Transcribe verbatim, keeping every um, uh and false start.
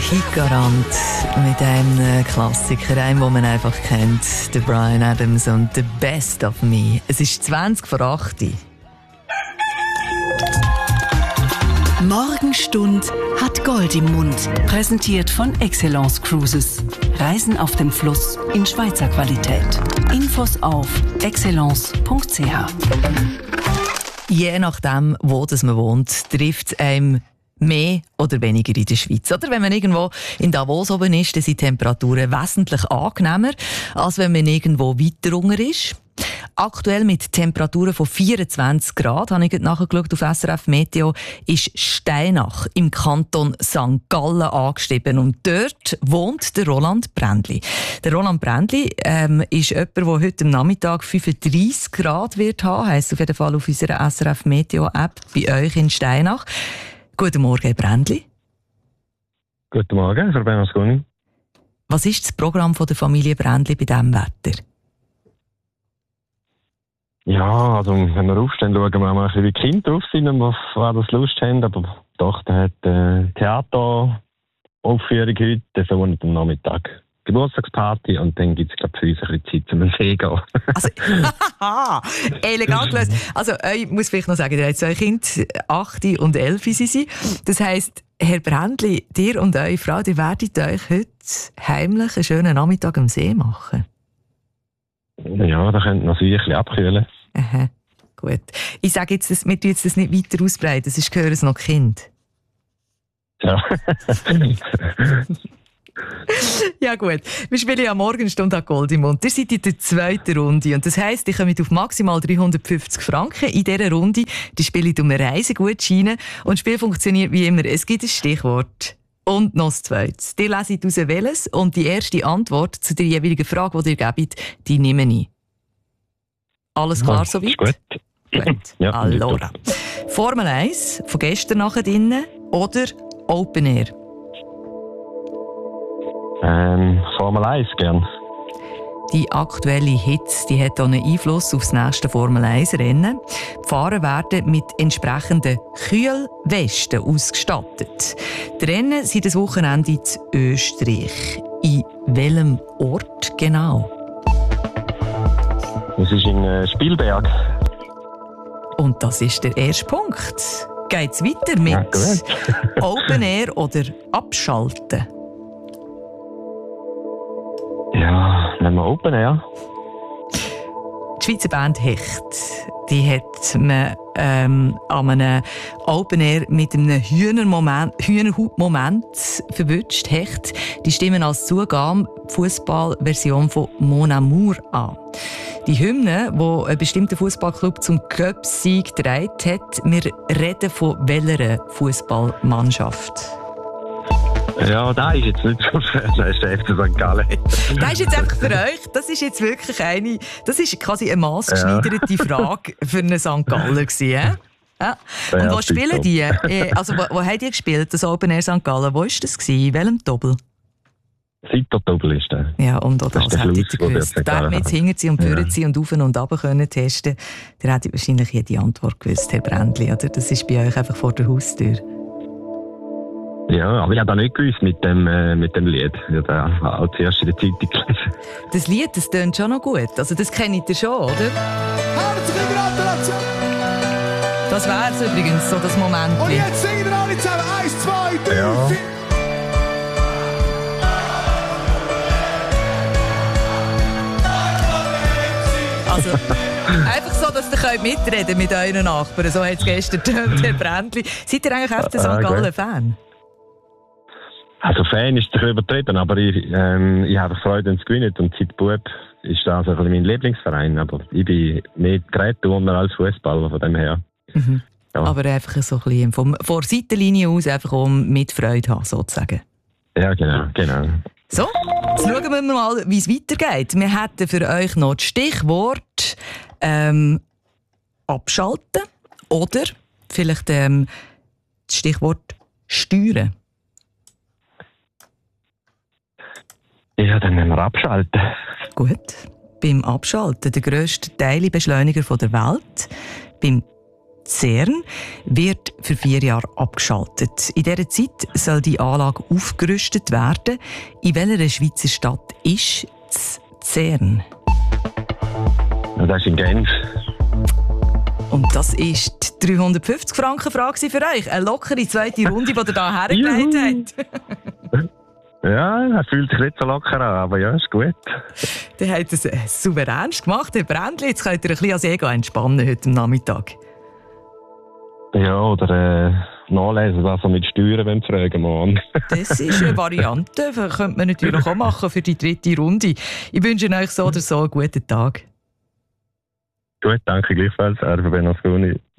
Hitgarant mit einem Klassiker, einem, den man einfach kennt, der Bryan Adams und «The Best of Me». Es ist zwanzig vor acht. Morgenstund hat Gold im Mund. Präsentiert von Excellence Cruises. Reisen auf dem Fluss in Schweizer Qualität. Infos auf excellence punkt c h. Je nachdem, wo das man wohnt, trifft es einem mehr oder weniger in der Schweiz. Oder wenn man irgendwo in Davos oben ist, dann sind die Temperaturen wesentlich angenehmer, als wenn man irgendwo weiter unten ist. Aktuell mit Temperaturen von vierundzwanzig Grad, habe ich gerade nachgeschaut auf S R F Meteo, ist Steinach im Kanton Sankt Gallen angestiegen. Und dort wohnt der Roland Brändli. Der Roland Brändli ähm, ist jemand, der heute am Nachmittag fünfunddreissig Grad wird haben. Heisst auf jeden Fall auf unserer S R F Meteo App bei euch in Steinach. Guten Morgen, Herr Brändli. Guten Morgen, Frau Bernasconi. Was ist das Programm von der Familie Brändli bei diesem Wetter? Ja, also wenn wir aufstehen, schauen wir mal, wie die Kinder drauf sind und auf was das Lust haben. Aber die Tochter hat äh, Theateraufführung heute, der Sohn hat am Nachmittag Geburtstagsparty und dann gibt es, glaube ich, für uns ein bisschen Zeit, zum See gehen. Also, haha, elegant gelöst. Also, ich muss vielleicht noch sagen, ihr habt zwei Kinder, acht und elf sind sie. Das heisst, Herr Brändli, dir und eure Frau, ihr werdet euch heute heimlich einen schönen Nachmittag am See machen. Ja, da könnt ihr noch ein bisschen abkühlen. Aha, gut. Ich sage jetzt, dass, wir tun jetzt das nicht weiter ausbreiten, sonst gehören es noch Kind. Ja. Ja gut, wir spielen ja Morgenstunde an Gold im Mund. Ihr seid in der zweiten Runde und das heisst, ihr kommt auf maximal dreihundertfünfzig Franken in dieser Runde. Die spielt um eine Reisegutscheine und das Spiel funktioniert wie immer. Es gibt ein Stichwort und noch das zweites. Ihr leset aus welches und die erste Antwort zu der jeweiligen Frage, die ihr gebt, die nehme ich. Alles klar ja, soweit? Gut. Gut. Ja, allora. Formel eins von gestern nachher drinnen oder Open Air? Ähm, Formel eins gern. Die aktuelle Hitze die hat auch einen Einfluss auf das nächste Formel eins Rennen. Die Fahrer werden mit entsprechenden Kühlwesten ausgestattet. Die Rennen sind das Wochenende in Österreich. In welchem Ort genau? Es ist in äh, Spielberg. Und das ist der erste Punkt. Geht's weiter mit ja, Open Air oder Abschalten? Ja, nehmen wir Open Air. Die Schweizer Band Hecht, die hat man ähm, an einem Open Air mit einem Hühnermoment, Hühnerhautmoment verwünscht. Hecht, die stimmen als Zugabe die Fußballversion von Mon Amour an. Die Hymne, die ein bestimmter Fußballclub zum Cup-Sieg getragen hat, wir reden von welcher Fußballmannschaft? Ja, da ist jetzt nicht so schwer, das ist der F C Sankt Gallen. Das ist jetzt einfach für euch, das ist jetzt wirklich eine, das ist quasi eine maßgeschneiderte ja. Frage für einen Sankt Galler gewesen, ja? Ja. Und ja, wo spielen die? Also, wo, wo habt ihr gespielt, das Open Air Sankt Gallen? Wo war das gewesen? In welchem Doppel? Seiter-Doppel ist der. Ja, und auch das, das hättet ihr gewusst. Der wir jetzt hinter sie und führen ja. sie und auf und runter können testen, der hätte wahrscheinlich jede Antwort gewusst, Herr Brändli, oder? Das ist bei euch einfach vor der Haustür. Ja, aber ich habe das nicht gewusst mit dem, äh, mit dem Lied. Ich habe das auch zuerst in der Zeitung gelesen. Das Lied, das tönt schon noch gut. Also das kennt ihr schon, oder? Herzliche Gratulation! Das wäre es übrigens, so das Moment. Und jetzt singen wir alle zusammen. Eins, zwei, drei, ja. vier. Also, einfach so, dass ihr mitreden könnt mit euren Nachbarn. So hat es gestern getönt, Herr Brändli. Seid ihr eigentlich F C Sankt Gallen-Fan? Also Fan ist ein übertrieben, aber ich, ähm, ich habe Freude, wenn es gewinnt. Und seit Bub ist das also ein bisschen mein Lieblingsverein. Aber ich bin mehr Gerätturner als Fußballer, von dem her. Mhm. Ja. Aber einfach so ein bisschen vom, von der Seitenlinie aus, einfach um mit Freude haben, sozusagen. Ja, genau, genau. So, jetzt schauen wir mal, wie es weitergeht. Wir hätten für euch noch das Stichwort ähm, abschalten oder vielleicht ähm, das Stichwort steuern. Ja, dann nehmen wir abschalten. Gut. Beim Abschalten, der grösste Teilbeschleuniger der Welt, beim CERN, wird für vier Jahre abgeschaltet. In dieser Zeit soll die Anlage aufgerüstet werden. In welcher Schweizer Stadt ist das CERN? Ja, das ist in Genf. Und das ist die dreihundertfünfzig Franken Frage für euch. Eine lockere zweite Runde, die ihr hier hergelegt habt. Ja, er fühlt sich nicht so locker an, aber ja, ist gut. Der hat es äh, souveränst gemacht, Herr Brändli. Jetzt könnt ihr ein bisschen an See entspannen heute Nachmittag. Ja, oder äh, nachlesen, was er mit Steuern wollen, fragen Mann. Das ist eine Variante, das könnte man natürlich auch machen für die dritte Runde. Ich wünsche euch so oder so einen guten Tag. Gut, danke gleichfalls, Erbe Benasconi.